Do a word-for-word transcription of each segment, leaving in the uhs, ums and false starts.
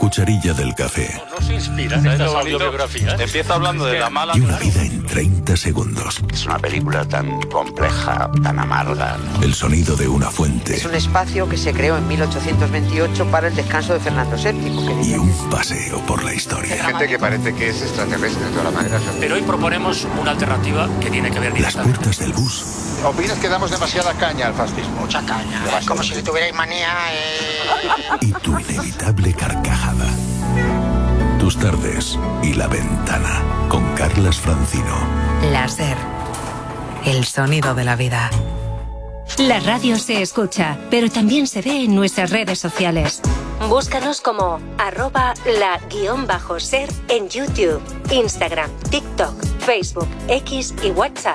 cucharilla del café. ¿No se inspiran estas autobiografías? Empieza hablando de la mala... Y una vida en treinta segundos. Es una película tan compleja, tan amarga, ¿no? El sonido de una fuente. Es un espacio que se creó en mil ochocientos veintiocho para el descanso de Fernando séptimo. Que y un paseo por la historia. Hay gente que parece que es extraterrestre de todas las maneras. Pero hoy proponemos una alternativa que tiene que ver Las directamente. puertas del bus. ¿Opinas que damos demasiada caña al fascismo? Mucha caña, es como si tuvierais manía. Eh... Y tu inevitable carcajada. Tus tardes y La Ventana con Carlas Francino. La SER, el sonido de la vida. La radio se escucha, pero también se ve en nuestras redes sociales. Búscanos como arroba la guión bajo ser en YouTube, Instagram, TikTok, Facebook, X y WhatsApp.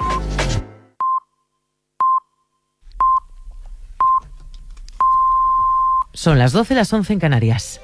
Son las doce, las once en Canarias.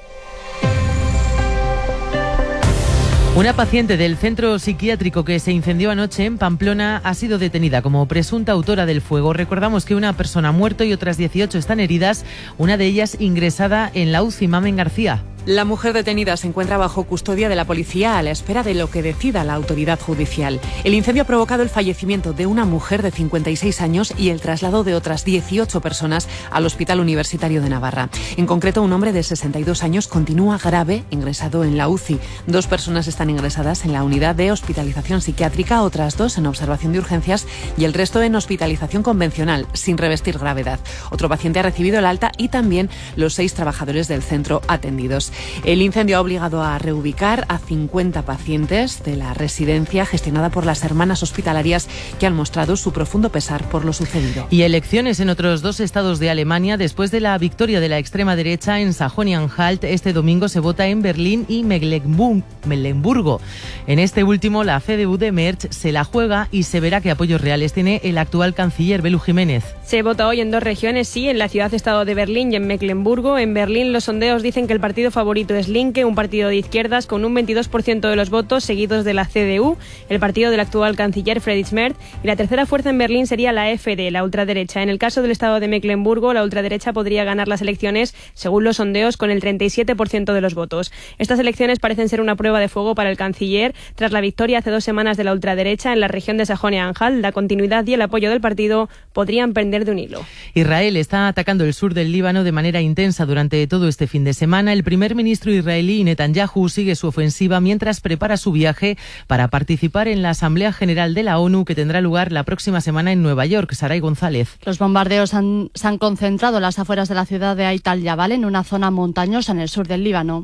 Una paciente del centro psiquiátrico que se incendió anoche en Pamplona ha sido detenida como presunta autora del fuego. Recordamos que una persona ha muerto y otras dieciocho están heridas, una de ellas ingresada en la U C I. Mamen García. La mujer detenida se encuentra bajo custodia de la policía a la espera de lo que decida la autoridad judicial. El incendio ha provocado el fallecimiento de una mujer de cincuenta y seis años y el traslado de otras dieciocho personas al Hospital Universitario de Navarra. En concreto, un hombre de sesenta y dos años continúa grave, ingresado en la U C I. Dos personas están ingresadas en la unidad de hospitalización psiquiátrica, otras dos en observación de urgencias y el resto en hospitalización convencional, sin revestir gravedad. Otro paciente ha recibido el alta y también los seis trabajadores del centro atendidos. El incendio ha obligado a reubicar a cincuenta pacientes de la residencia gestionada por las hermanas hospitalarias que han mostrado su profundo pesar por lo sucedido. Y elecciones en otros dos estados de Alemania. Después de la victoria de la extrema derecha en Sajonia-Anhalt, este domingo se vota en Berlín y Mecklemburgo. En este último, la C D U de Merz se la juega y se verá qué apoyos reales tiene el actual canciller Belu Jiménez. Se vota hoy en dos regiones, sí, en la ciudad-estado de Berlín y en Mecklemburgo. En Berlín los sondeos dicen que el partido favorito es Linke, un partido de izquierdas con un veintidós por ciento de los votos, seguidos de la C D U, el partido del actual canciller Friedrich Merz, y la tercera fuerza en Berlín sería la F D, la ultraderecha. En el caso del estado de Mecklemburgo, la ultraderecha podría ganar las elecciones, según los sondeos, con el treinta y siete por ciento de los votos. Estas elecciones parecen ser una prueba de fuego para el canciller, tras la victoria hace dos semanas de la ultraderecha en la región de Sajonia-Anhalt. La continuidad y el apoyo del partido podrían pender de un hilo. Israel está atacando el sur del Líbano de manera intensa durante todo este fin de semana. El primer ministro israelí Netanyahu sigue su ofensiva mientras prepara su viaje para participar en la Asamblea General de la ONU que tendrá lugar la próxima semana en Nueva York. Saray González. Los bombardeos han, se han concentrado en las afueras de la ciudad de Ait al-Jabal, en una zona montañosa en el sur del Líbano,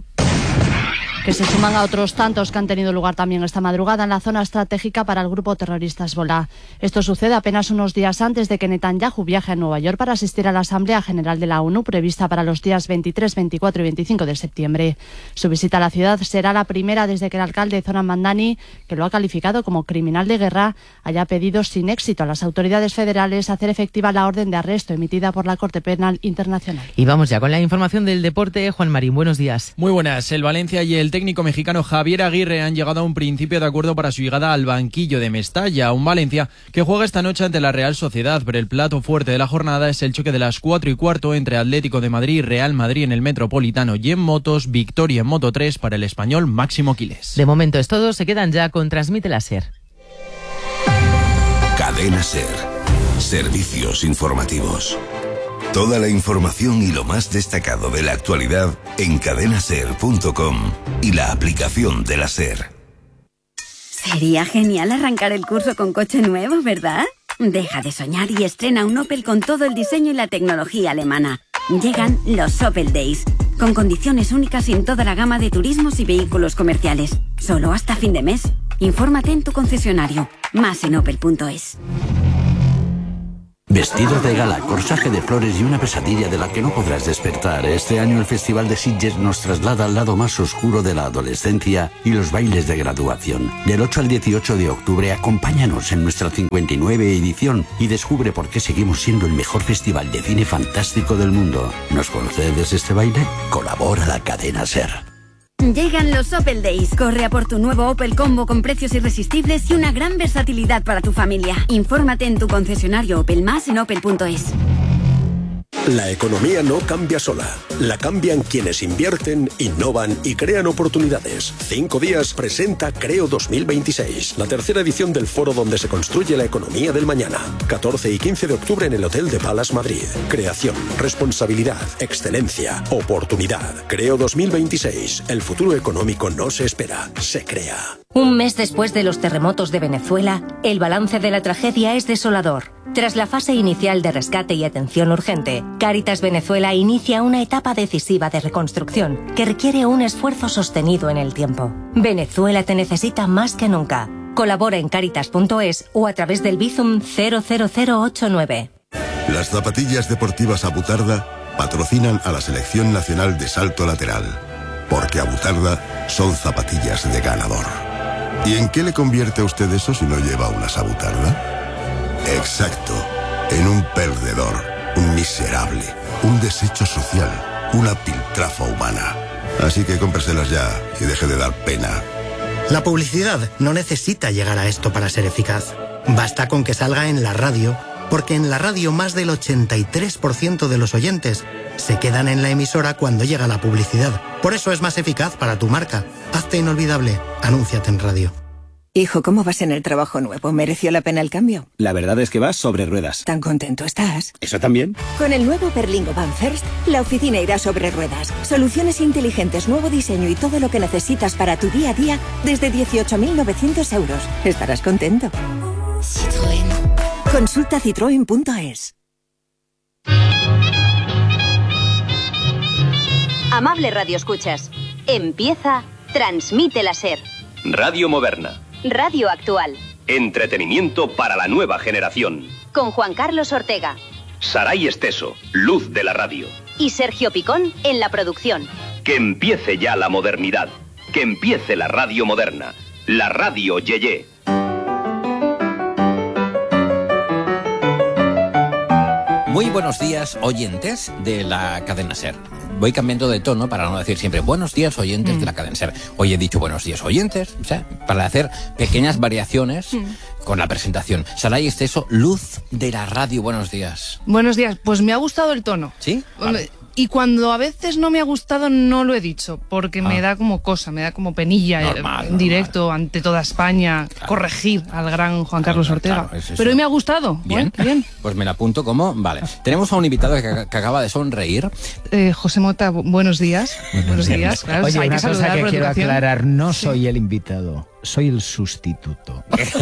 que se suman a otros tantos que han tenido lugar también esta madrugada en la zona estratégica para el grupo terrorista Hezbollah. Esto sucede apenas unos días antes de que Netanyahu viaje a Nueva York para asistir a la Asamblea General de la ONU prevista para los días veintitrés, veinticuatro y veinticinco de septiembre. Su visita a la ciudad será la primera desde que el alcalde Zoran Mandani, que lo ha calificado como criminal de guerra, haya pedido sin éxito a las autoridades federales hacer efectiva la orden de arresto emitida por la Corte Penal Internacional. Y vamos ya con la información del deporte. Juan Marín, buenos días. Muy buenas. El Valencia y el técnico mexicano Javier Aguirre han llegado a un principio de acuerdo para su llegada al banquillo de Mestalla, un Valencia que juega esta noche ante la Real Sociedad, pero el plato fuerte de la jornada es el choque de las cuatro y cuarto entre Atlético de Madrid y Real Madrid en el Metropolitano, y en motos, victoria en Moto tres para el español Máximo Quiles. De momento es todo, se quedan ya con Transmite la SER. Cadena SER. Servicios informativos. Toda la información y lo más destacado de la actualidad en cadena ser punto com y la aplicación de la SER. Sería genial arrancar el curso con coche nuevo, ¿verdad? Deja de soñar y estrena un Opel con todo el diseño y la tecnología alemana. Llegan los Opel Days, con condiciones únicas en toda la gama de turismos y vehículos comerciales. Solo hasta fin de mes. Infórmate en tu concesionario. Más en opel punto es. Vestido de gala, corsaje de flores y una pesadilla de la que no podrás despertar. Este año el Festival de Sitges nos traslada al lado más oscuro de la adolescencia y los bailes de graduación. Del ocho al dieciocho de octubre, acompáñanos en nuestra cincuenta y nueve edición y descubre por qué seguimos siendo el mejor festival de cine fantástico del mundo. ¿Nos concedes este baile? Colabora la cadena SER. Llegan los Opel Days. Corre a por tu nuevo Opel Combo con precios irresistibles y una gran versatilidad para tu familia. Infórmate en tu concesionario Opel Más en opel punto es. La economía no cambia sola. La cambian quienes invierten, innovan y crean oportunidades. Cinco días presenta Creo dos mil veintiséis, la tercera edición del foro donde se construye la economía del mañana. catorce y quince de octubre en el Hotel de Palace Madrid. Creación, responsabilidad, excelencia, oportunidad. Creo dos mil veintiséis. El futuro económico no se espera, se crea. Un mes después de los terremotos de Venezuela, el balance de la tragedia es desolador. Tras la fase inicial de rescate y atención urgente, Cáritas Venezuela inicia una etapa decisiva de reconstrucción que requiere un esfuerzo sostenido en el tiempo. Venezuela te necesita más que nunca. Colabora en cáritas punto es o a través del Bizum cero cero cero ocho nueve. Las zapatillas deportivas Abutarda patrocinan a la Selección Nacional de Salto Lateral, porque Abutarda son zapatillas de ganador. ¿Y en qué le convierte a usted eso si no lleva unas Abutarda? Exacto, en un perdedor, un miserable, un desecho social, una piltrafa humana. Así que cómpreselas ya y deje de dar pena. La publicidad no necesita llegar a esto para ser eficaz. Basta con que salga en la radio, porque en la radio más del ochenta y tres por ciento de los oyentes se quedan en la emisora cuando llega la publicidad. Por eso es más eficaz para tu marca. Hazte inolvidable. Anúnciate en radio. Hijo, ¿cómo vas en el trabajo nuevo? ¿Mereció la pena el cambio? La verdad es que vas sobre ruedas. ¿Tan contento estás? ¿Eso también? Con el nuevo Berlingo Van First, la oficina irá sobre ruedas. Soluciones inteligentes, nuevo diseño y todo lo que necesitas para tu día a día desde dieciocho mil novecientos euros. Estarás contento. Citroën. Consulta citroen punto es. Amable radioescuchas, empieza Transmite la SER. Radio moderna. Radio actual. Entretenimiento para la nueva generación. Con Juan Carlos Ortega. Saray Esteso, luz de la radio. Y Sergio Picón en la producción. Que empiece ya la modernidad. Que empiece la radio moderna. La radio Yeye. Muy buenos días, oyentes de la cadena SER. Voy cambiando de tono para no decir siempre buenos días, oyentes mm. de la cadena SER. Hoy he dicho buenos días, oyentes, o sea, para hacer pequeñas variaciones mm. con la presentación. Saray Esteso, luz de la radio, buenos días. Buenos días, pues me ha gustado el tono. ¿Sí? Vale. Y cuando a veces no me ha gustado, no lo he dicho, porque ah. me da como cosa, me da como penilla normal, en normal. directo ante toda España claro. corregir al gran Juan Carlos claro, Ortega. Claro, es Pero hoy me ha gustado. Bien. ¿eh? Bien. Pues me la apunto como... Vale. Tenemos a un invitado que, que acaba de sonreír. Eh, José Mota, buenos días. Buenos, buenos días. días. Claro, Oye, hay una que cosa que quiero educación. aclarar, no soy sí. el invitado. Soy el sustituto.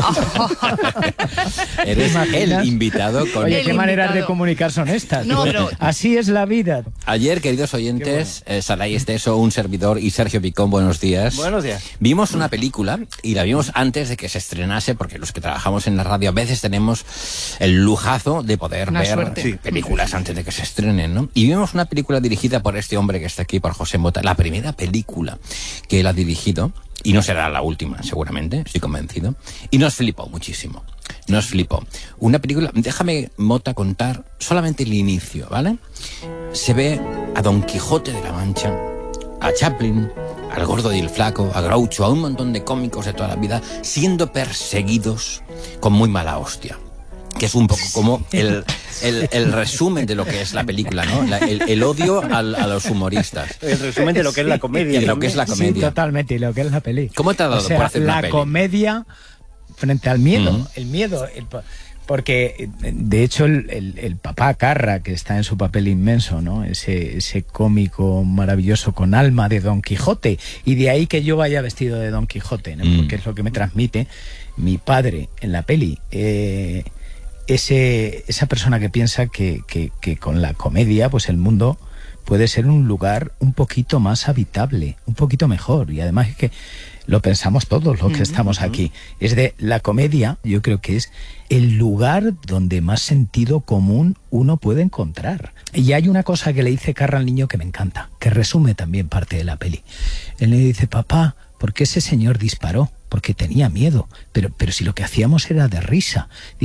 Eres el invitado. Con Oye, el qué invitado. maneras de comunicar son estas. No, pero... Así es la vida. Ayer, queridos oyentes, bueno. eh, Saray Esteso, un servidor, y Sergio Picón, buenos días. Buenos días. Vimos una película y la vimos antes de que se estrenase, porque los que trabajamos en la radio a veces tenemos el lujazo de poder una ver suerte. películas antes de que se estrenen, ¿no? Y vimos una película dirigida por este hombre que está aquí, por José Mota, la primera película que él ha dirigido. Y no será la última, seguramente, estoy convencido. Y nos flipó muchísimo. Nos flipó. Una película... Déjame, Mota, contar solamente el inicio, ¿vale? Se ve a Don Quijote de la Mancha, a Chaplin, al Gordo y el Flaco, a Groucho, a un montón de cómicos de toda la vida, siendo perseguidos con muy mala hostia. Que es un poco como el, el, el resumen de lo que es la película, ¿no? La, el, el odio al, a los humoristas. El resumen de lo que es la comedia. De lo que es la comedia. Sí, totalmente, y lo que es la peli. ¿Cómo te ha dado o sea, por hacer la una peli? comedia frente al miedo. Uh-huh. El miedo... El, porque, de hecho, el, el, el papá Carra, que está en su papel inmenso, ¿no? Ese, ese cómico maravilloso con alma de Don Quijote. Y de ahí que yo vaya vestido de Don Quijote, ¿no? Mm. Porque es lo que me transmite mi padre en la peli. Eh... Ese, esa persona que piensa que, que, que con la comedia pues el mundo puede ser un lugar un poquito más habitable, un poquito mejor, y además es que lo pensamos todos los que estamos aquí. Es de la comedia, yo creo que es el lugar donde más sentido común uno puede encontrar. Y hay una cosa que le dice Carra al niño que me encanta, que resume también parte de la peli. Él le dice: papá, ¿por qué ese señor disparó? Porque tenía miedo, pero, pero si lo que hacíamos era de risa.